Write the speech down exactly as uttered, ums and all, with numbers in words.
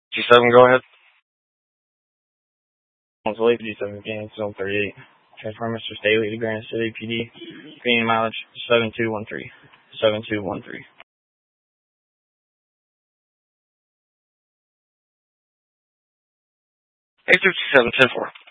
G seven, go ahead. Lake G seven, Phoenix, Zone thirty-eight. Transform Mister Staley to Granite City P D. Green mileage seven two one three. seven two one three. eight two seven, ten four.